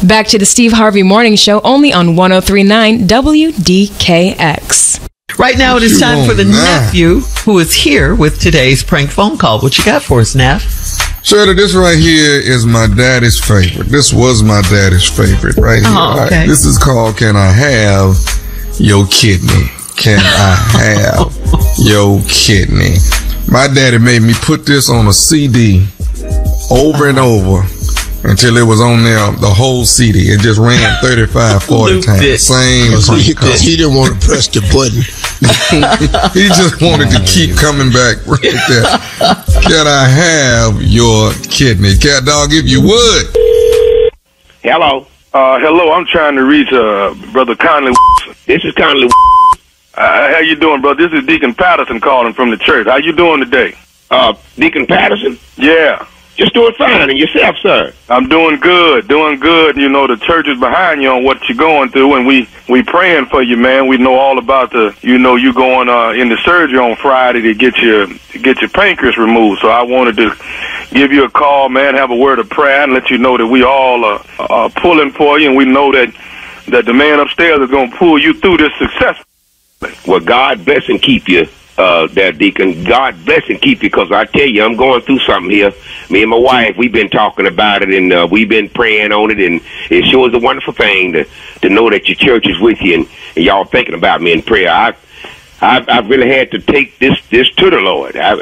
Back to the Steve Harvey Morning Show, only on 103.9 WDKX. Right now, it is time for the nephew who is here with today's prank phone call. What you got for us, Neff? Shirley, this right here is my daddy's favorite. This was my daddy's favorite right here. Oh, okay. This is called Can I Have Your Kidney? Can I Have Your Kidney? My daddy made me put this on a CD over and over until it was on there, the whole CD. It just ran 35, 40 times. Same prank call. He didn't want to press the button. He just wanted to keep coming back right there. Can I have your kidney? Cat dog, if you would. Hello. Hello, I'm trying to reach Brother Conley. This is Conley. How you doing, brother? This is Deacon Patterson calling from the church. How you doing today? Deacon Patterson? Yeah. Just doing fine. And yourself, sir? I'm doing good, doing good. You know, the church is behind you on what you're going through, and we praying for you, man. We know all about you going in the surgery on Friday to get your pancreas removed. So I wanted to give you a call, man, have a word of prayer, and let you know that we all are pulling for you, and we know that the man upstairs is going to pull you through this successfully. Well, God bless and keep you. There, Deacon. God bless and keep you, because I tell you, I'm going through something here. Me and my wife, we've been talking about it, and we've been praying on it, and it sure is a wonderful thing to know that your church is with you, and y'all thinking about me in prayer. I've really had to take this to the Lord.